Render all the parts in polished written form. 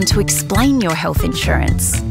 to explain your health insurance?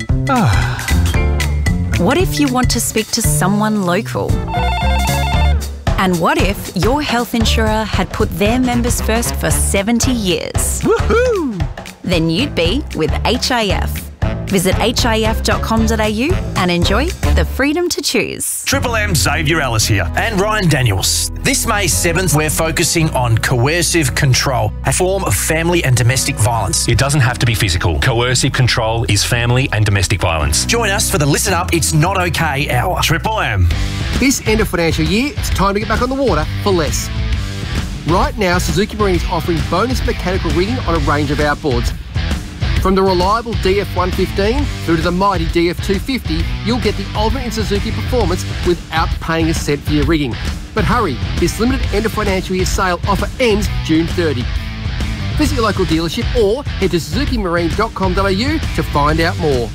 What if you want to speak to someone local? And what if your health insurer had put their members first for 70 years? Woohoo! Then you'd be with HIF. Visit hif.com.au and enjoy the freedom to choose. Triple M Xavier Ellis here and Ryan Daniels. This May 7th, we're focusing on coercive control, a form of family and domestic violence. It doesn't have to be physical. Coercive control is family and domestic violence. Join us for the Listen Up, It's Not Okay Hour. Triple M. This end of financial year, it's time to get back on the water for less. Right now, Suzuki Marine is offering bonus mechanical rigging on a range of outboards. From the reliable DF115 through to the mighty DF250, you'll get the ultimate in Suzuki performance without paying a cent for your rigging. But hurry, this limited end of financial year sale offer ends June 30. Visit your local dealership or head to suzukimarine.com.au to find out more.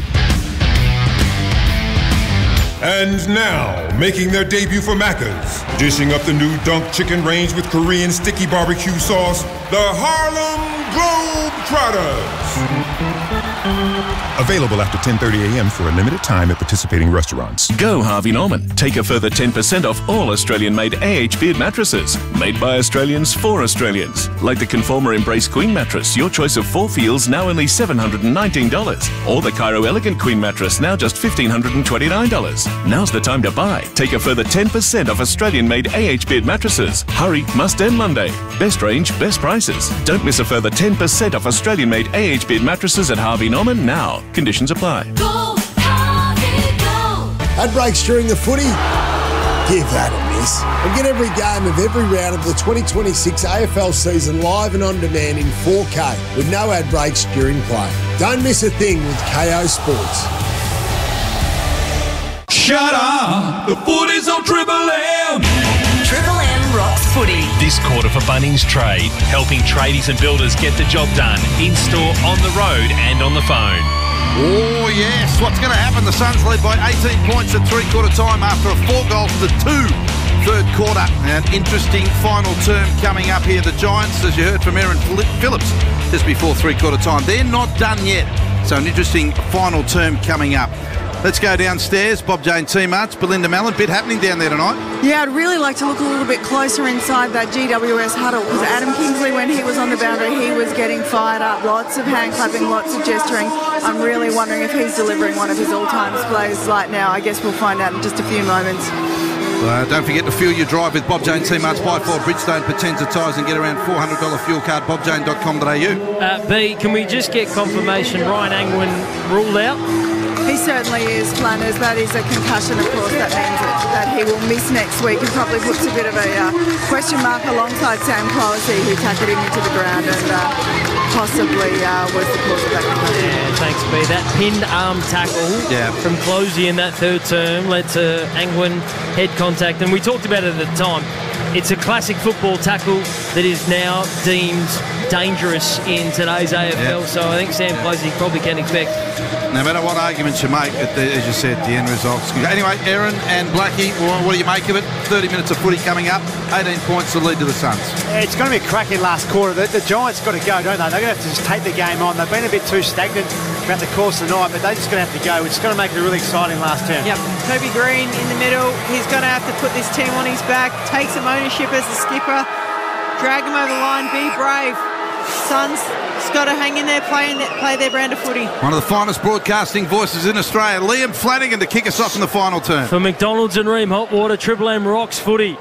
And now, making their debut for Macca's, dishing up the new Dunk Chicken range with Korean sticky barbecue sauce, the Harlem Globetrotters. Available after 10:30 a.m. for a limited time at participating restaurants. Go Harvey Norman. Take a further 10% off all Australian-made AH Beard mattresses. Made by Australians for Australians. Like the Conformer Embrace Queen mattress, your choice of 4 feels now only $719. Or the Cairo Elegant Queen mattress, now just $1,529. Now's the time to buy. Take a further 10% off Australian-made AH Beard mattresses. Hurry, must end Monday. Best range, best prices. Don't miss a further 10% off Australian-made AH Beard mattresses at Harvey Norman now. Conditions apply. Go, Harvey, go! Ad-breaks during the footy? Give that a miss. And get every game of every round of the 2026 AFL season live and on demand in 4K with no ad breaks during play. Don't miss a thing with KO Sports. Shut up! The footy's on Triple M! Triple M rocks footy. This quarter for Bunnings Trade, helping tradies and builders get the job done, in-store, on the road and on the phone. Oh, yes. What's going to happen? The Suns lead by 18 points at three-quarter time after a 4-2 third quarter. An interesting final term coming up here. The Giants, as you heard from Aaron Phillips just before three-quarter time, they're not done yet. So an interesting final term coming up. Let's go downstairs. Bob Jane Teamarts, Belinda Mallon. Bit happening down there tonight. Yeah, I'd really like to look a little bit closer inside that GWS huddle because Adam Kingsley, when he was on the boundary, he was getting fired up. Lots of hand clapping, lots of gesturing. I'm really wondering if he's delivering one of his all-time displays right now. I guess we'll find out in just a few moments. Don't forget to fuel your drive with Bob Jane Teamarts by Ford, Bridgestone, Potenza tyres and get around $400 fuel card, bobjane.com.au. B, can we just get confirmation Ryan Angwin ruled out? He certainly is, Flanners. That is a concussion, of course. That means that he will miss next week and probably puts a bit of a question mark alongside Sam Closey, who tackled him into the ground and possibly was the cause of that concussion. Yeah, thanks, B. That pinned arm tackle from Closey in that third term led to Angwin head contact. And we talked about it at the time. It's a classic football tackle that is now deemed dangerous in today's AFL. So I think Sam Closey probably can expect. No matter what arguments you make, as you said, the end results. Anyway, Aaron and Blackie, what do you make of it? 30 minutes of footy coming up, 18 points to lead to the Suns. It's going to be a cracking last quarter. The Giants got to go, don't they? They're going to have to just take the game on. They've been a bit too stagnant throughout the course of the night, but they're just going to have to go, which is going to make it a really exciting last term. Yep, Toby Green in the middle. He's going to have to put this team on his back, take some ownership as the skipper, drag them over the line, be brave. Suns just got to hang in there, play their brand of footy. One of the finest broadcasting voices in Australia, Liam Flanagan, to kick us off in the final term. For McDonald's and Ream Hotwater, Triple M rocks footy.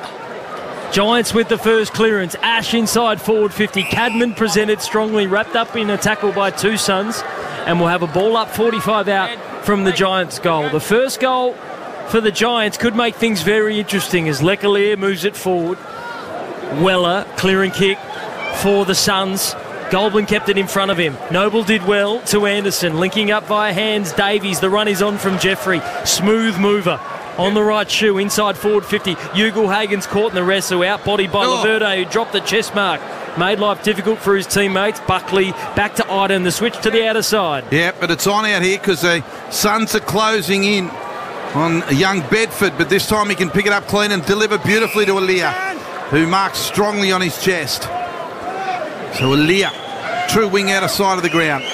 Giants with the first clearance. Ash inside forward 50. Cadman presented strongly, wrapped up in a tackle by two Suns, and we'll have a ball up 45 out from the Giants' goal. The first goal for the Giants could make things very interesting as Leclerc moves it forward. Weller, clearing kick for the Suns. Goldman kept it in front of him. Noble did well to Anderson, linking up via hands. Davies, the run is on from Jeffrey. Smooth mover on the right shoe, inside forward 50. Ugle-Hagen's caught in the wrestle, out bodied by Laverde, who dropped the chest mark. Made life difficult for his teammates. Buckley back to Iden, the switch to the outer side. Yeah, but it's on out here because the Suns are closing in on young Bedford, but this time he can pick it up clean and deliver beautifully to Aaliyah, who marks strongly on his chest. So Aaliyah, true wing outer side of the ground.